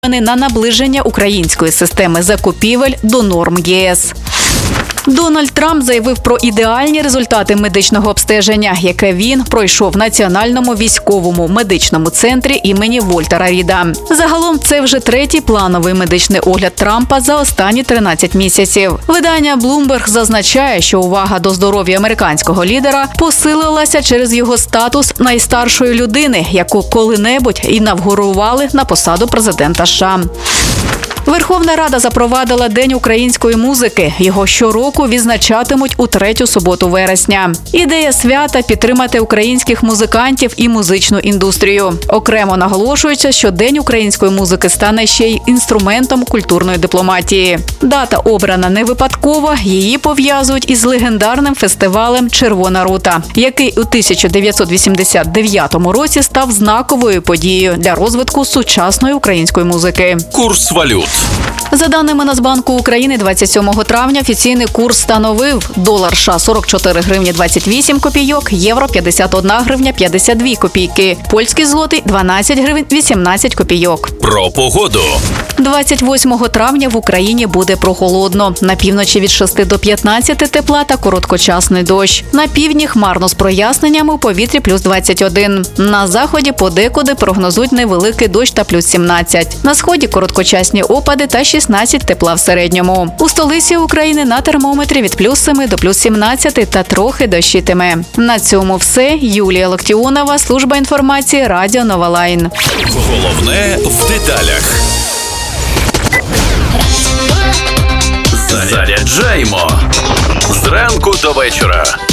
на наближення української системи закупівель до норм ЄС. Дональд Трамп заявив про ідеальні результати медичного обстеження, яке він пройшов в Національному військовому медичному центрі імені Вольтера Ріда. Загалом це вже третій плановий медичний огляд Трампа за останні 13 місяців. Видання Bloomberg зазначає, що увага до здоров'я американського лідера посилилася через його статус найстаршої людини, яку коли-небудь інавгурували на посаду президента США. Верховна Рада запровадила День української музики. Його щороку відзначатимуть у третю суботу вересня. Ідея свята – підтримати українських музикантів і музичну індустрію. Окремо наголошується, що День української музики стане ще й інструментом культурної дипломатії. Дата обрана не випадково, її пов'язують із легендарним фестивалем «Червона рута», який у 1989 році став знаковою подією для розвитку сучасної української музики. Курс валют. За даними Нацбанку України, 27 травня офіційний курс становив долар США 44 гривні 28 копійок, євро 51 гривня 52 копійки, польський злотий 12 гривень 18 копійок. Про погоду. 28 травня в Україні буде прохолодно. На півночі від 6 до 15 тепла та короткочасний дощ. На півдні хмарно з проясненнями, у повітрі плюс 21. На заході подекуди прогнозують невеликий дощ та плюс 17. На сході короткочасні опади та 16 тепла в середньому. У столиці України на термометрі від плюс 7 до плюс 17 та трохи дощитиме. На цьому все. Юлія Локтіонова, служба інформації, Радіо Нова Лайн. Головне в деталях. Заряджаємо зранку до вечора.